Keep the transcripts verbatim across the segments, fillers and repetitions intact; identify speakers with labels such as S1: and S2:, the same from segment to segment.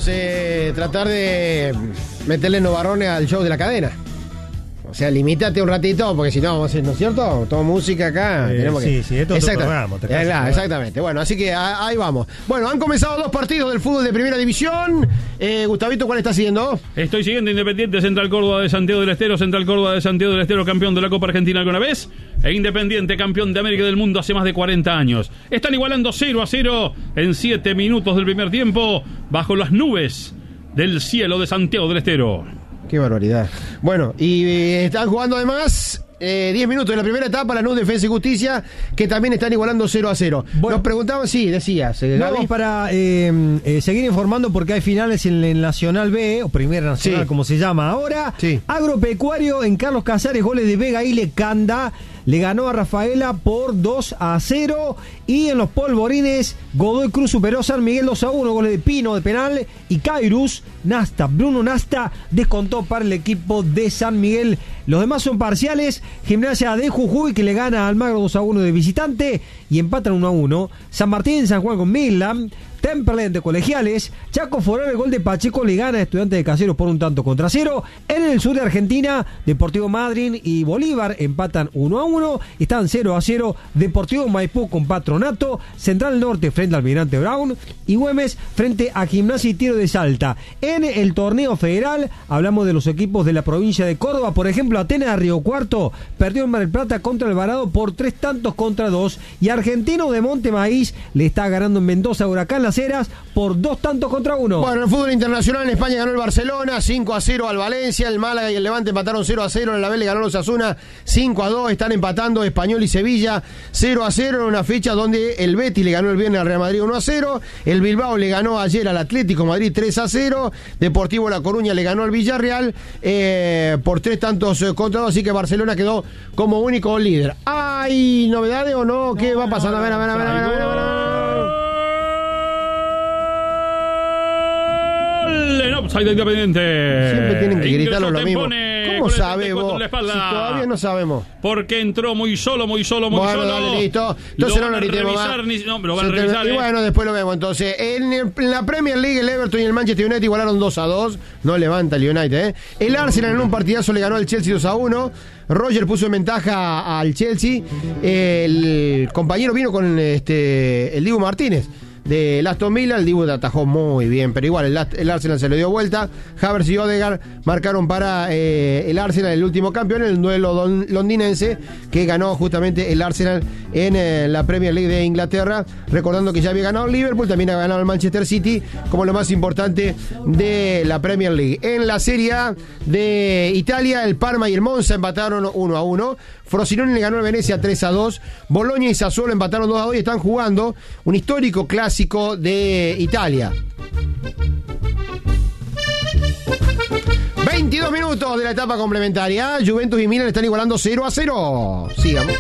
S1: eh, tratar de meterle novarrones al show de la cadena. O sea, limítate un ratito, porque si no, vamos a hacer, ¿no es cierto? Todo música acá.
S2: Eh,
S1: tenemos
S2: sí,
S1: que...
S2: sí, esto es otro programa.
S1: Eh, claro, exactamente. Bueno, así que a, ahí vamos. Bueno, han comenzado dos partidos del fútbol de primera división. Eh, Gustavito, ¿cuál está siguiendo?
S3: Estoy siguiendo Independiente Central Córdoba de Santiago del Estero. Central Córdoba de Santiago del Estero, campeón de la Copa Argentina alguna vez. E Independiente, campeón de América y del mundo hace más de cuarenta años. Están igualando cero a cero en siete minutos del primer tiempo, bajo las nubes del cielo de Santiago del Estero.
S1: Qué barbaridad. Bueno, y eh, están jugando además eh, diez minutos de la primera etapa, la Lanús, Defensa y Justicia, que también están igualando cero a cero. Bueno, nos preguntaban, sí, decías, eh,
S2: Vamos
S1: Gaby.
S2: para eh, eh, seguir informando porque hay finales en el Nacional B, o Primera Nacional, sí, como se llama ahora.
S1: Sí.
S2: Agropecuario en Carlos Casares, goles de Vega y Lecanda. Le ganó a Rafaela por dos a cero. Y en los polvorines, Godoy Cruz superó a San Miguel dos a uno. Goles de Pino de penal. Y Cairus, Nasta, Bruno Nasta, descontó para el equipo de San Miguel. Los demás son parciales. Gimnasia de Jujuy, que le gana a Almagro dos a uno de visitante. Y empatan uno a uno. San Martín, San Juan con Midland. Temperley de Colegiales. Chaco Foral, el gol de Pacheco le gana a Estudiantes de Caseros por un tanto contra cero. En el sur de Argentina, Deportivo Madryn y Bolívar empatan uno a uno. Están cero a cero. Deportivo Maipú con Patronato. Central Norte frente al Almirante Brown. Y Güemes frente a Gimnasia y Tiro de Salta. En el torneo federal, hablamos de los equipos de la provincia de Córdoba. Por ejemplo, Atenas de Río Cuarto perdió en Mar del Plata contra Alvarado por tres tantos contra dos. Y Argentino de Monte Maíz le está ganando en Mendoza Huracán Las Heras por dos tantos contra uno.
S1: Bueno, en el fútbol internacional en España ganó el Barcelona cinco a cero al Valencia, el Málaga y el Levante empataron cero a cero, en la B le ganó los Osasuna cinco a dos, están empatando Español y Sevilla cero a cero en una fecha donde el Betis le ganó el viernes al Real Madrid uno a cero, el Bilbao le ganó ayer al Atlético Madrid tres a cero, Deportivo La Coruña le ganó al Villarreal eh, por tres tantos contra dos, así que Barcelona quedó como único líder. ¿Hay novedades o no? ¿Qué no, va pasando? No, a ver, a ver, a ver, a ver, a ver, a ver, a ver.
S3: En offside Independiente.
S1: Siempre tienen que gritarlo lo mismo. ¿Cómo sabemos? Si
S3: todavía
S1: no sabemos.
S3: Porque entró muy solo, muy solo, muy
S1: bueno,
S3: solo.
S1: Dale, listo. Entonces no lo gritemos más.
S3: Ni, no, lo van a revisar,
S1: y bueno, después lo vemos. Entonces, en, el, en la Premier League, el Everton y el Manchester United igualaron dos a dos. No levanta el United, ¿eh? El Arsenal en un partidazo le ganó al Chelsea dos a uno. Roger puso en ventaja al Chelsea. El compañero vino con este el Dibu Martínez de Aston Villa, el Dibu atajó muy bien, pero igual el, el Arsenal se le dio vuelta. Havertz y Odegaard marcaron para eh, el Arsenal, el último campeón, en el duelo don, londinense que ganó justamente el Arsenal en eh, la Premier League de Inglaterra, recordando que ya había ganado el Liverpool, también ha ganado el Manchester City como lo más importante de la Premier League. En la Serie A de Italia, el Parma y el Monza empataron uno a uno. Frosinone le ganó al Venecia tres a dos. Bologna y Sassuolo empataron dos a dos y están jugando un histórico clásico de Italia. veintidós minutos de la etapa complementaria. Juventus y Milan están igualando cero a cero. Sigamos.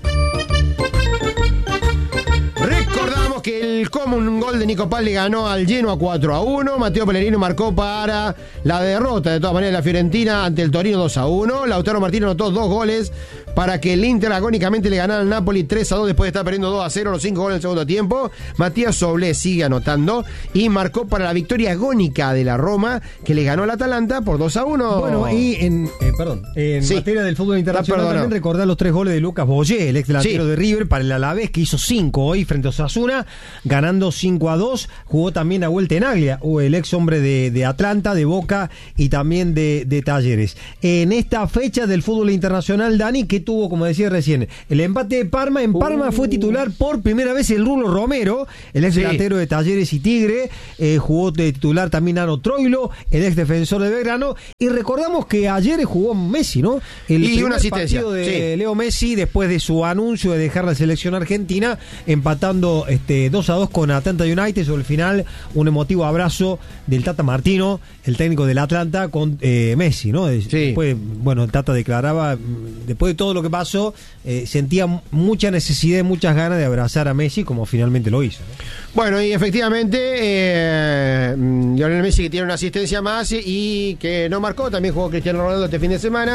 S1: Recordamos que el común gol de Nico Paz le ganó al Genoa cuatro a uno. Matteo Pellegrino marcó para la derrota de todas maneras de la Fiorentina ante el Torino dos a uno. Lautaro Martínez anotó dos goles para que el Inter agónicamente le ganara al Napoli tres a dos después de estar perdiendo dos a cero, los cinco goles en el segundo tiempo. Matías Soblé sigue anotando y marcó para la victoria agónica de la Roma, que le ganó al Atalanta por dos a uno.
S2: Bueno, y en, eh, perdón, en sí. materia del fútbol internacional también recordar los tres goles de Lucas Boyé, el ex delantero sí. de River, para el Alavés, que hizo cinco hoy frente a Osasuna, ganando cinco a dos. Jugó también a Vuelta en Aglia, el ex hombre de, de Atlanta, de Boca y también de, de Talleres. En esta fecha del fútbol internacional, Dani, que tuvo, como decía recién, el empate de Parma. En Parma uh. fue titular por primera vez el Rulo Romero, el ex sí. delantero de Talleres y Tigre. Eh, jugó de titular también Ano Troilo, el ex defensor de Belgrano. Y recordamos que ayer jugó Messi, ¿no? El
S1: y una asistencia
S2: partido de
S1: sí.
S2: Leo Messi, después de su anuncio de dejar la selección argentina, empatando este dos a dos con Atlanta United. Sobre el final, un emotivo abrazo del Tata Martino, el técnico del Atlanta, con eh, Messi, ¿no? Sí. Después, bueno, el Tata declaraba, después de todo lo que pasó, eh, sentía mucha necesidad y muchas ganas de abrazar a Messi, como finalmente lo hizo, ¿no?
S1: Bueno, y efectivamente eh, Lionel Messi, que tiene una asistencia más y que no marcó, también jugó Cristiano Ronaldo este fin de semana,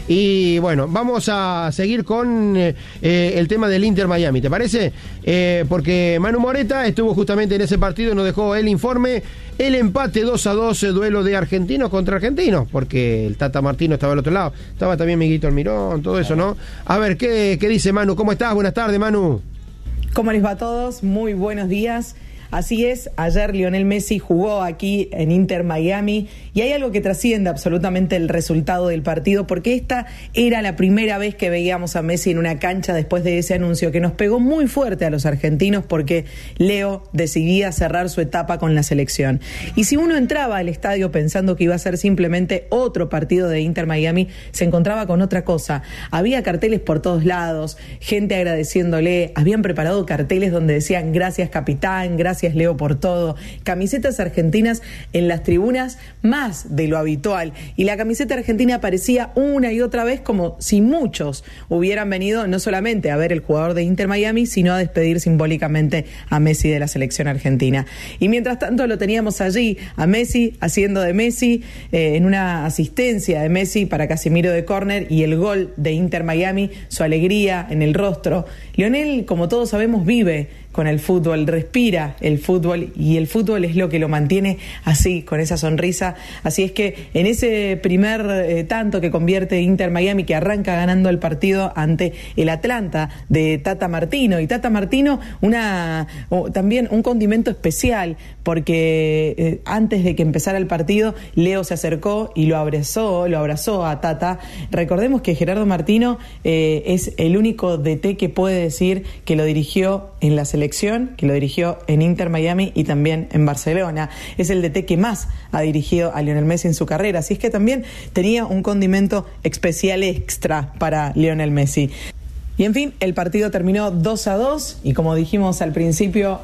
S1: Y bueno, vamos a seguir con eh, el tema del Inter Miami, ¿te parece? Eh, porque Manu Moreta estuvo justamente en ese partido, nos dejó el informe, el empate dos a dos, duelo de argentinos contra argentinos, porque el Tata Martino estaba al otro lado, estaba también Miguelito Almirón, todo eso, ¿no? A ver, ¿qué, qué dice Manu? ¿Cómo estás? Buenas tardes, Manu.
S4: ¿Cómo les va a todos? Muy buenos días. Así es, ayer Lionel Messi jugó aquí en Inter Miami y hay algo que trasciende absolutamente el resultado del partido, porque esta era la primera vez que veíamos a Messi en una cancha después de ese anuncio que nos pegó muy fuerte a los argentinos, porque Leo decidía cerrar su etapa con la selección. Y si uno entraba al estadio pensando que iba a ser simplemente otro partido de Inter Miami, se encontraba con otra cosa. Había carteles por todos lados, gente agradeciéndole, habían preparado carteles donde decían gracias capitán, gracias Gracias Leo por todo, camisetas argentinas en las tribunas más de lo habitual, y la camiseta argentina aparecía una y otra vez como si muchos hubieran venido no solamente a ver el jugador de Inter Miami, sino a despedir simbólicamente a Messi de la selección argentina. Y mientras tanto lo teníamos allí a Messi haciendo de Messi, eh, en una asistencia de Messi para Casemiro de córner y el gol de Inter Miami, su alegría en el rostro. Lionel, como todos sabemos, vive con el fútbol, respira el fútbol, y el fútbol es lo que lo mantiene así, con esa sonrisa. Así es que en ese primer eh, tanto que convierte Inter Miami, que arranca ganando el partido ante el Atlanta de Tata Martino, y Tata Martino una oh, también un condimento especial, porque eh, antes de que empezara el partido, Leo se acercó y lo abrazó, lo abrazó a Tata. Recordemos que Gerardo Martino eh, es el único D T que puede decir que lo dirigió en la selección, que lo dirigió en Inter Miami y también en Barcelona. Es el D T que más ha dirigido a Lionel Messi en su carrera, así es que también tenía un condimento especial extra para Lionel Messi. Y en fin, el partido terminó dos a dos y, como dijimos al principio,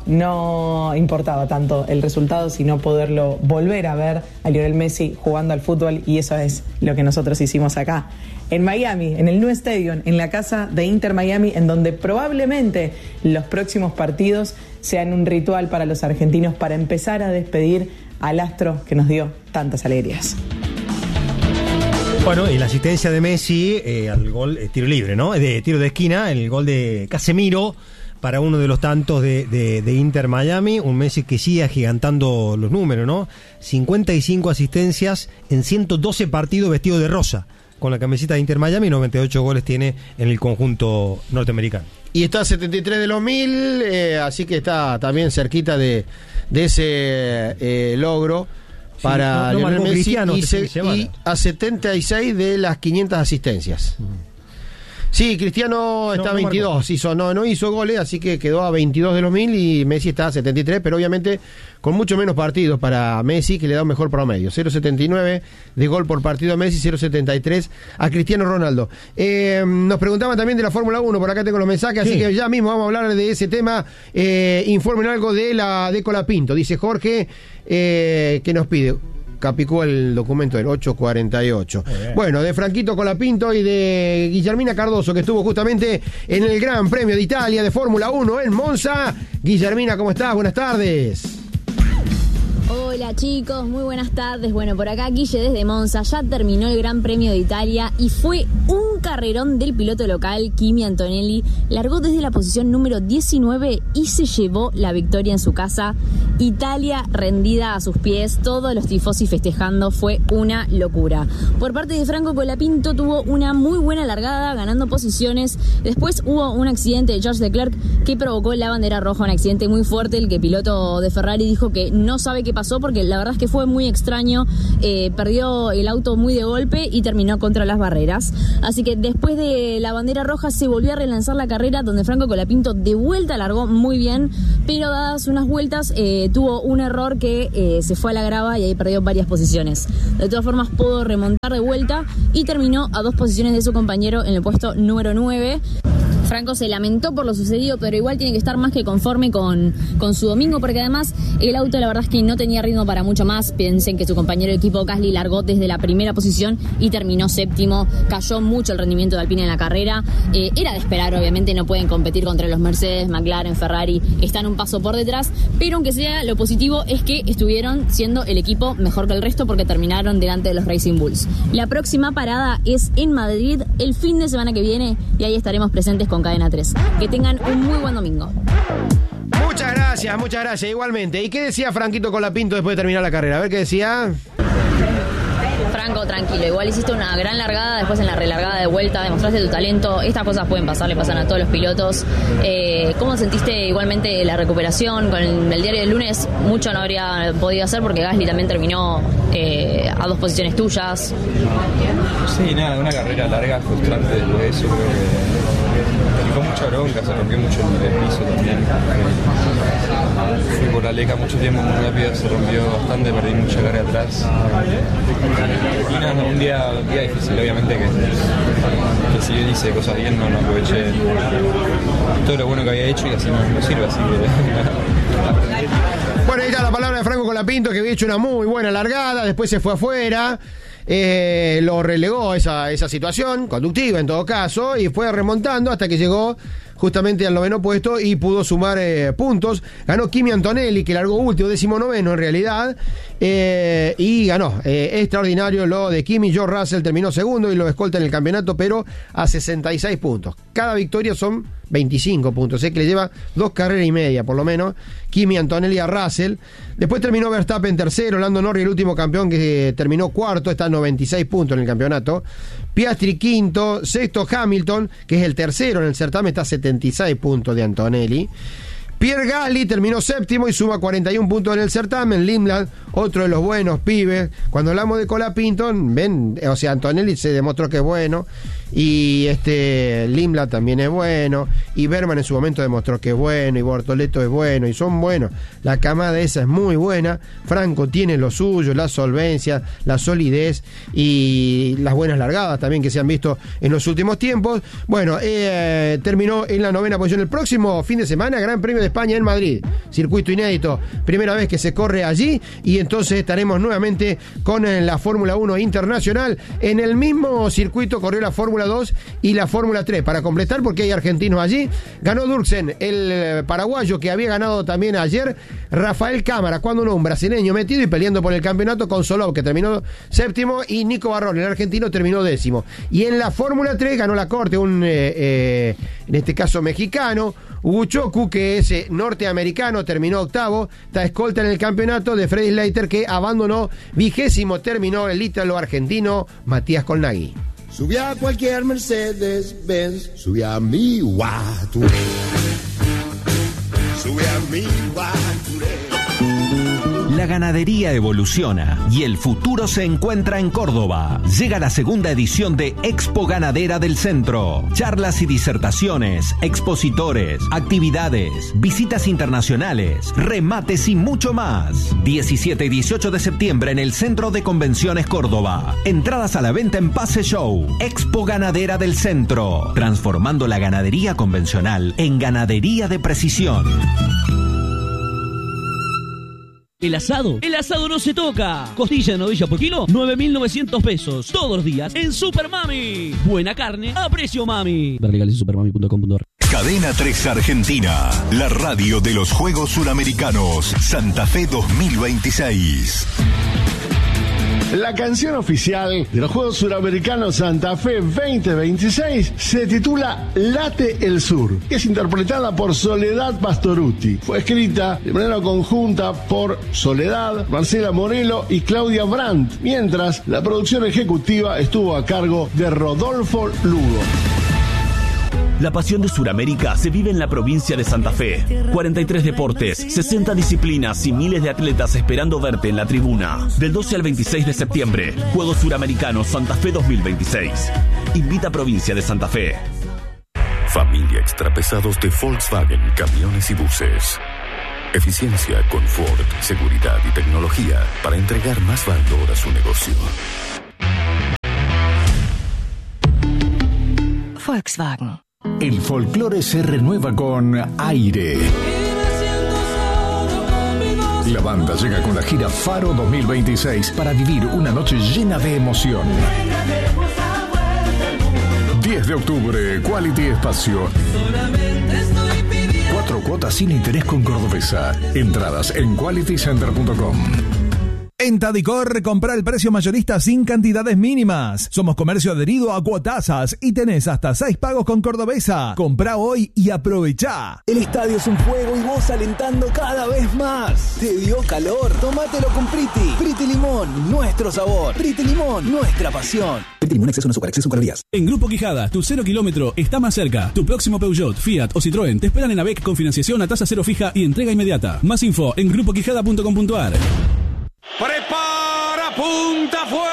S4: no importaba tanto el resultado, sino poderlo volver a ver a Lionel Messi jugando al fútbol, y eso es lo que nosotros hicimos acá en Miami, en el New Stadium, en la casa de Inter Miami, en donde probablemente los próximos partidos sean un ritual para los argentinos para empezar a despedir al astro que nos dio tantas alegrías.
S2: Bueno, y la asistencia de Messi eh, al gol, eh, tiro libre, ¿no? De tiro de esquina, el gol de Casemiro para uno de los tantos de, de, de Inter Miami. Un Messi que sigue agigantando los números, ¿no? cincuenta y cinco asistencias en ciento doce partidos vestido de rosa con la camiseta de Inter Miami, noventa y ocho goles tiene en el conjunto norteamericano.
S1: Y está a setenta y tres de los mil, eh, así que está también cerquita de, de ese eh, logro para sí, no, no Lionel Messi, Cristiano, y, se, y a setenta y seis de las quinientas asistencias. Uh-huh. Sí, Cristiano está no, a veintidós, no hizo, no, no hizo goles, así que quedó a veintidós de los mil, y Messi está a setenta y tres, pero obviamente con mucho menos partidos para Messi, que le da un mejor promedio. cero coma setenta y nueve de gol por partido a Messi, cero coma setenta y tres a Cristiano Ronaldo. Eh, nos preguntaban también de la Fórmula uno, por acá tengo los mensajes, sí. Así que ya mismo vamos a hablar de ese tema. Eh, informen algo de la de Colapinto, dice Jorge, eh, que nos pide. Capicúa el documento del ocho cuarenta y ocho. Bueno, de Franquito Colapinto y de Guillermina Cardoso, que estuvo justamente en el Gran Premio de Italia de Fórmula uno en Monza. Guillermina, ¿cómo estás? Buenas tardes.
S5: Hola chicos, muy buenas tardes. Bueno, por acá Guille desde Monza. Ya terminó el Gran Premio de Italia y fue un carrerón del piloto local, Kimi Antonelli. Largó desde la posición número diecinueve y se llevó la victoria en su casa. Italia rendida a sus pies, todos los tifosi festejando, fue una locura. Por parte de Franco Colapinto, tuvo una muy buena largada, ganando posiciones. Después hubo un accidente de George Leclerc que provocó la bandera roja, un accidente muy fuerte. El que piloto de Ferrari dijo que no sabe qué pasó, porque la verdad es que fue muy extraño. Eh, perdió el auto muy de golpe y terminó contra las barreras. Así que después de la bandera roja se volvió a relanzar la carrera, donde Franco Colapinto de vuelta largó muy bien, pero dadas unas vueltas eh, tuvo un error que eh, se fue a la grava y ahí perdió varias posiciones. De todas formas pudo remontar de vuelta y terminó a dos posiciones de su compañero en el puesto número nueve. Franco se lamentó por lo sucedido, pero igual tiene que estar más que conforme con, con su domingo, porque además el auto la verdad es que no tenía ritmo para mucho más. Piensen que su compañero de equipo Gasly largó desde la primera posición y terminó séptimo. Cayó mucho el rendimiento de Alpine en la carrera. Eh, era de esperar, obviamente no pueden competir contra los Mercedes, McLaren, Ferrari, están un paso por detrás, pero aunque sea, lo positivo es que estuvieron siendo el equipo mejor que el resto porque terminaron delante de los Racing Bulls. La próxima parada es en Madrid el fin de semana que viene y ahí estaremos presentes con Cadena tres. Que tengan un muy buen domingo.
S1: Muchas gracias, muchas gracias, igualmente. ¿Y qué decía Franquito Colapinto después de terminar la carrera? A ver qué decía.
S5: Franco, tranquilo, igual hiciste una gran largada, después en la relargada de vuelta demostraste tu talento, estas cosas pueden pasar, le pasan a todos los pilotos. Eh, ¿Cómo sentiste igualmente la recuperación? Con el, el diario del lunes mucho no habría podido hacer porque Gasly también terminó eh, a dos posiciones tuyas.
S6: Sí, nada, una carrera larga, frustrante después de eso, creo que me con mucha bronca, se rompió mucho el piso también. Fui por la leca mucho tiempo, muy rápido, se rompió bastante, perdí mucha carga atrás. Y nada, un día, un día difícil, obviamente que, que si bien hice cosas bien, no, no aproveché todo lo bueno que había hecho y así no, no sirve, así que...
S1: Bueno, ahí está la palabra de Franco Colapinto, que había hecho una muy buena largada, después se fue afuera. Eh, lo relegó esa, esa situación, conductiva en todo caso, y fue remontando hasta que llegó justamente al noveno puesto y pudo sumar eh, puntos. Ganó Kimi Antonelli, que largó último, décimo noveno en realidad, eh, y ganó. Eh, extraordinario lo de Kimi. George Russell terminó segundo y lo escolta en el campeonato, pero a sesenta y seis puntos. Cada victoria son veinticinco puntos, es eh, que le lleva dos carreras y media por lo menos Kimi Antonelli a Russell. Después terminó Verstappen tercero, Lando Norris el último campeón que terminó cuarto, está a noventa y seis puntos en el campeonato. Piastri quinto, sexto Hamilton, que es el tercero en el certamen, está a setenta y seis puntos de Antonelli. Pierre Gasly terminó séptimo y suma cuarenta y uno puntos en el certamen. Limland, otro de los buenos pibes. Cuando hablamos de Colapinto, ven, o sea, Antonelli se demostró que es bueno. Y este Limland también es bueno. Y Berman en su momento demostró que es bueno. Y Bortoleto es bueno. Y son buenos. La camada esa es muy buena. Franco tiene lo suyo, la solvencia, la solidez y las buenas largadas también que se han visto en los últimos tiempos. Bueno, eh, terminó en la novena posición. El próximo fin de semana, Gran Premio de España en Madrid, circuito inédito, primera vez que se corre allí, y entonces estaremos nuevamente con la Fórmula uno internacional. En el mismo circuito corrió la Fórmula dos y la Fórmula tres, para completar, porque hay argentinos allí. Ganó Durksen, el paraguayo que había ganado también ayer. Rafael Cámara, cuando no, un brasileño metido y peleando por el campeonato con Solov, que terminó séptimo, y Nico Barrón, el argentino, terminó décimo. Y en la Fórmula tres ganó la corte, un eh, eh, en este caso mexicano, Ugochoku, que es eh, norteamericano, terminó octavo, está escolta en el campeonato de Freddy Slater, que abandonó vigésimo, terminó el ítalo argentino Matías Colnaghi.
S7: Subí a cualquier Mercedes Benz, subí a mi Guaturé, subí a mi Guaturé.
S8: La ganadería evoluciona y el futuro se encuentra en Córdoba. Llega la segunda edición de Expo Ganadera del Centro. Charlas y disertaciones, expositores, actividades, visitas internacionales, remates y mucho más. diecisiete y dieciocho de septiembre en el Centro de Convenciones Córdoba. Entradas a la venta en Pase Show. Expo Ganadera del Centro. Transformando la ganadería convencional en ganadería de precisión.
S9: El asado, el asado no se toca. Costilla de novilla por kilo, nueve mil novecientos pesos. Todos los días en Super Mami. Buena carne a precio mami. Ver legales en supermami punto com punto a r.
S10: Cadena tres Argentina, la radio de los Juegos Suramericanos Santa Fe dos mil veintiséis.
S11: La canción oficial de los Juegos Suramericanos Santa Fe veinte veintiséis se titula Late el Sur, y es interpretada por Soledad Pastorutti. Fue escrita de manera conjunta por Soledad, Marcela Morelo y Claudia Brandt, mientras la producción ejecutiva estuvo a cargo de Rodolfo Lugo.
S12: La pasión de Sudamérica se vive en la provincia de Santa Fe. cuarenta y tres deportes, sesenta disciplinas y miles de atletas esperando verte en la tribuna. Del doce al veintiséis de septiembre, Juegos Suramericanos Santa Fe dos mil veintiséis. Invita a provincia de Santa Fe.
S10: Familia Extrapesados de Volkswagen Camiones y Buses. Eficiencia, confort, seguridad y tecnología para entregar más valor a su negocio.
S13: Volkswagen. El folclore se renueva con Aire. La banda llega con la gira Faro dos mil veintiséis para vivir una noche llena de emoción. diez de octubre, Quality Espacio. Cuatro cuotas sin interés con Cordobesa. Entradas en quality center punto com.
S14: En Tadicor, compra el precio mayorista sin cantidades mínimas. Somos comercio adherido a Cuotasas y tenés hasta seis pagos con Cordobesa. Comprá hoy y aprovechá.
S15: El estadio es un juego y vos alentando cada vez más. ¿Te dio calor? Tómatelo con Priti. Priti Limón, nuestro sabor. Priti Limón, nuestra pasión. Priti Limón, exceso en azúcar, exceso en calorías.
S16: En Grupo Quijada, tu cero kilómetro está más cerca. Tu próximo Peugeot, Fiat o Citroën te esperan en A B E C con financiación a tasa cero fija y entrega inmediata. Más info en grupo quijada punto com punto a r.
S17: Prepara, punta, fue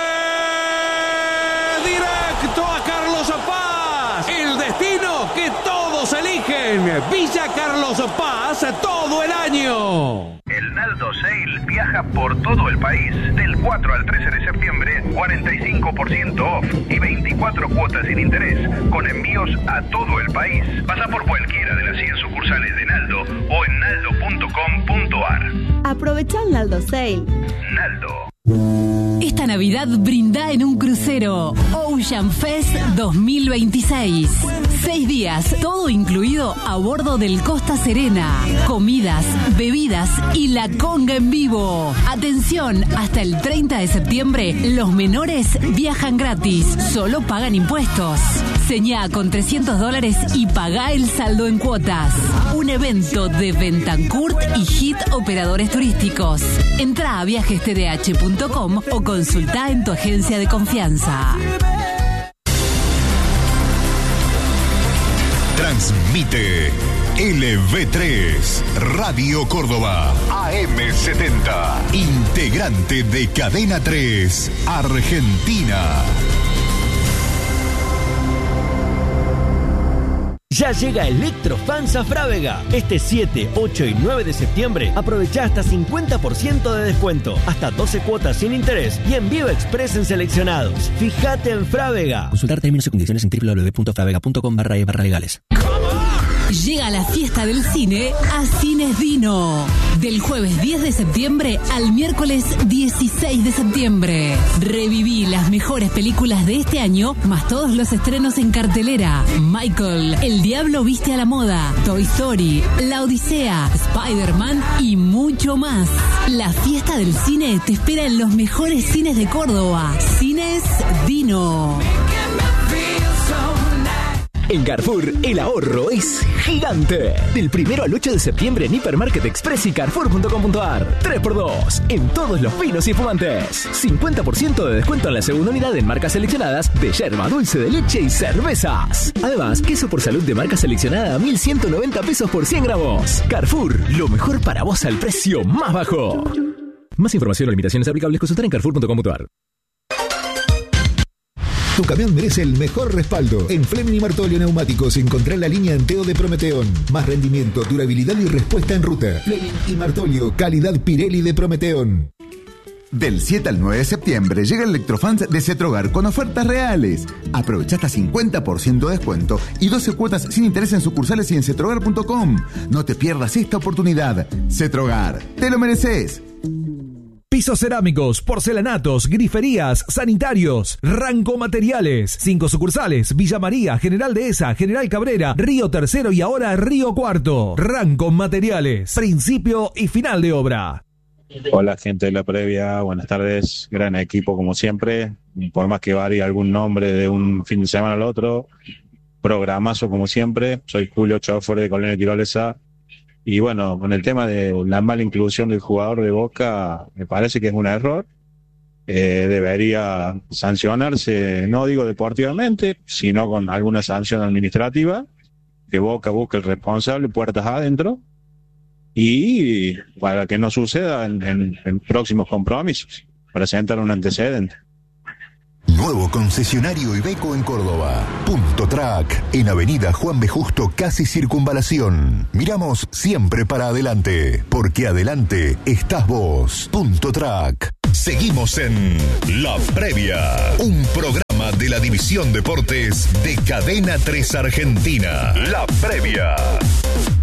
S17: directo a Carlos Paz. El destino que todos eligen. Villa Carlos Paz todo el año.
S18: El Naldo Sale viaja por todo el país. Del cuatro al trece de septiembre, cuarenta y cinco por ciento off y veinticuatro cuotas sin interés, con envíos a todo el país. Pasa por cualquiera de las cien sucursales de Naldo o en naldo punto com punto a r.
S19: Aprovecha el Naldo Sale.
S18: Naldo.
S20: Esta Navidad brinda en un crucero. Ocean Fest dos mil veintiséis. Seis días, todo incluido a bordo del Costa Serena. Comidas, bebidas y la conga en vivo. Atención, hasta el treinta de septiembre, los menores viajan gratis. Solo pagan impuestos. Señá con trescientos dólares y pagá el saldo en cuotas. Un evento de Bentancurt y Hit Operadores Turísticos. Entrá a viajes t d h punto com o consultá en tu agencia de confianza.
S21: Transmite L V tres, Radio Córdoba, A M setenta, integrante de Cadena tres, Argentina.
S22: Ya llega Electrofans a Frávega. Este siete, ocho y nueve de septiembre aprovecha hasta cincuenta por ciento de descuento, hasta doce cuotas sin interés y envío express en seleccionados. Fíjate en Frávega.
S23: Consultar términos y condiciones en w w w punto fravega punto com barra e barra legales.
S20: Llega la fiesta del cine a Cines Dino. Del jueves diez de septiembre al miércoles dieciséis de septiembre. Reviví las mejores películas de este año, más todos los estrenos en cartelera. Michael, El Diablo Viste a la Moda, Toy Story, La Odisea, Spider-Man y mucho más. La fiesta del cine te espera en los mejores cines de Córdoba. Cines Dino.
S24: En Carrefour, el ahorro es gigante. Del primero al ocho de septiembre en Hipermarket Express y carrefour punto com punto a r. tres por dos en todos los vinos y espumantes. cincuenta por ciento de descuento en la segunda unidad en marcas seleccionadas de yerba, dulce de leche y cervezas. Además, queso por salud de marca seleccionada a mil ciento noventa pesos por cien gramos. Carrefour, lo mejor para vos al precio más bajo. Más información o limitaciones aplicables, consultar en carrefour punto com punto a r.
S25: Tu camión merece el mejor respaldo. En Fleming y Martolio Neumáticos encontrá la línea Enteo de Prometeón. Más rendimiento, durabilidad y respuesta en ruta. Fleming y Martolio, calidad Pirelli de Prometeón.
S26: Del siete al nueve de septiembre llega el Electrofans de Cetrogar con ofertas reales. Aprovecha hasta cincuenta por ciento de descuento y doce cuotas sin interés en sucursales y en cetrogar punto com. No te pierdas esta oportunidad. Cetrogar, te lo mereces.
S14: Pisos cerámicos, porcelanatos, griferías, sanitarios, Ranco Materiales. Cinco sucursales: Villa María, General Dehesa, General Cabrera, Río Tercero y ahora Río Cuarto. Ranco Materiales. Principio y final de obra.
S27: Hola, gente de la previa, buenas tardes. Gran equipo como siempre. Por más que varíe algún nombre de un fin de semana al otro, programazo como siempre. Soy Julio Chofer de Colonia Tirolesa. Y bueno, con el tema de la mala inclusión del jugador de Boca, me parece que es un error. Eh, debería sancionarse, no digo deportivamente, sino con alguna sanción administrativa, que Boca busque el responsable puertas adentro, y para que no suceda en, en, en próximos compromisos, para sentar un antecedente.
S21: Nuevo concesionario Iveco en Córdoba. Punto Track, en Avenida Juan B. Justo, casi Circunvalación. Miramos siempre para adelante, porque adelante estás vos. Punto Track. Seguimos en La Previa, un programa de la División Deportes de Cadena tres Argentina. La previa.